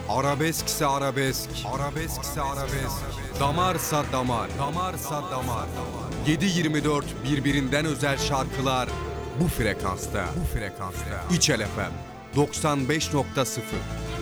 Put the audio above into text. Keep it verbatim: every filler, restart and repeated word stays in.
Arabeskse arabesk, arabeskse arabesk, damarsa damar, damarsa damar. yedi yirmi dört birbirinden özel şarkılar bu frekansta, bu frekansta. İçel F M doksan beş nokta sıfır.